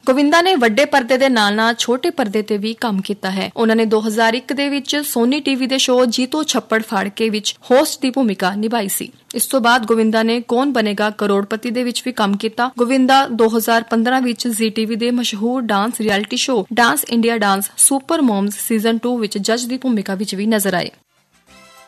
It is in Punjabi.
ਗੋਵਿੰਦਾ ਨੇ ਵੱਡੇ ਪਰਦੇ ਦੇ ਨਾਲ-ਨਾਲ ਛੋਟੇ ਪਰਦੇ ਤੇ ਵੀ ਕੰਮ ਕੀਤਾ ਹੈ। ਉਹਨਾਂ ਨੇ 2001 ਦੇ ਵਿੱਚ ਸੋਨੀ ਟੀਵੀ ਦੇ ਸ਼ੋਅ ਜੀਤੋ ਛੱਪੜ ਫਾੜ ਕੇ ਵਿੱਚ ਹੋਸਟ ਦੀ ਭੂਮਿਕਾ ਨਿਭਾਈ ਸੀ। ਇਸ ਤੋਂ ਬਾਅਦ ਗੋਵਿੰਦਾ ਨੇ ਕੌਣ ਬਨੇਗਾ ਕਰੋੜਪਤੀ ਦੇ ਵਿੱਚ ਵੀ ਕੰਮ ਕੀਤਾ। ਗੋਵਿੰਦਾ 2015 ਵਿੱਚ ਜ਼ੀ ਟੀਵੀ ਦੇ ਮਸ਼ਹੂਰ dance reality show dance India dance super ਮੌਮਜ਼ season 2 ਵਿੱਚ ਜੱਜ ਦੀ ਭੂਮਿਕਾ ਵਿੱਚ ਵੀ ਨਜ਼ਰ ਆਏ।